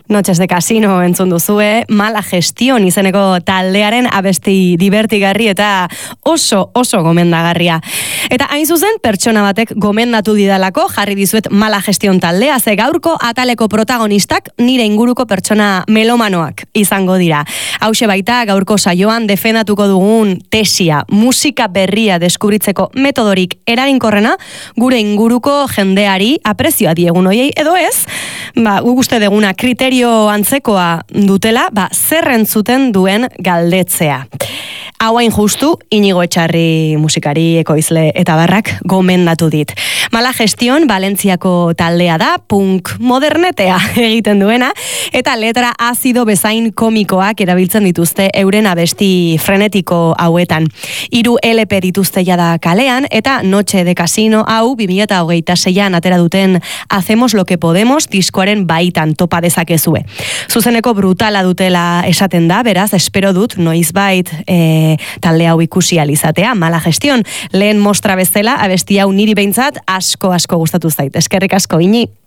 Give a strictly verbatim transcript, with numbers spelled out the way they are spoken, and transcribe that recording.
Noches de Casino entzun duzue, Mala Gestión izeneko taldearen abesti divertigarri eta oso, oso gomendagarria. Eta hain zuzen, pertsona batek gomendatu didalako, jarri dizuet Mala Gestión taldea, ze gaurko ataleko protagonistak nire inguruko pertsona melomanoak izango dira. Hauxe baita, gaurko saioan defendatuko dugun tesia, musika berria deskubritzeko metodorik eraginkorrena, gure inguruko jendeari aprezioa diegun hoiei, edo ez, ba, guk uste deguna kriterio antzekoa dutela, ba, zer entzuten duen galdetzea. Hau hain justu, Inigo Etxarri musikari, ekoizle eta barrak gomendatu dit. Mala Gestión, Valentziako taldea da, punk modernetea egiten duena, eta letra azido bezain komikoak erabiltzen dituzte euren abesti frenetiko hauetan. Hiru L P dituzte jada kalean, eta Noche de Casino hau bi mila hogeita seian atera duten Hacemos lo que podemos diskoaren baitan topa dezakezue. Zuzeneko brutala dutela esaten da, beraz, espero dut noizbait e, talde hau ikusi alizatea. Mala Gestión, lehen mostra bezala, abesti hau niri behintzat asko asko gustatu zait. Eskerrik asko, Ini.